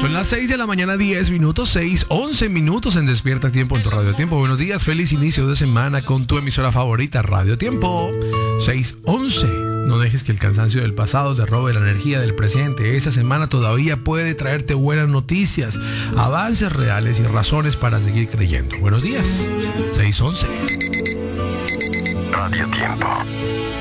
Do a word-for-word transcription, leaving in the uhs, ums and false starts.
Son las seis de la mañana, diez minutos, seis, once minutos en Despierta Tiempo en tu Radio Tiempo. Buenos días, feliz inicio de semana con tu emisora favorita, Radio Tiempo. seis, once. No dejes que el cansancio del pasado te robe la energía del presente. Esta semana todavía puede traerte buenas noticias, avances reales y razones para seguir creyendo. Buenos días, seis, once. Radio Tiempo.